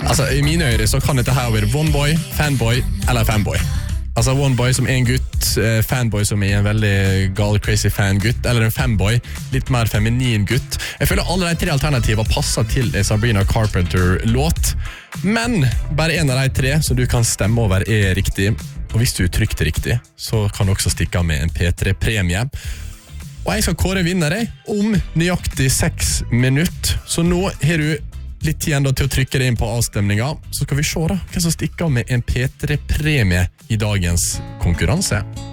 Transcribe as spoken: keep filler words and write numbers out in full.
Altså, i mine øyre så kan dette her være Oneboy, fanboy eller fanboy. Altså, Oneboy som er en gutt, fanboy som er en veldig gal, crazy fan-gutt, eller en fanboy, litt mer feminin gutt. Jeg føler alle de tre alternativer passer til en Sabrina Carpenter-låt, men bare en av de tre som du kan stemme over er riktig. Og hvis du trykte riktig, så kan du også stikke med en P tre-premie. Og jeg skal kåre vinnere om nøyaktig seks minutter, så nå har du litt tid enda til å trykke det inn på avstemninga, så skal vi se da, hvem som stikker med en P tre-premie i dagens konkurranse.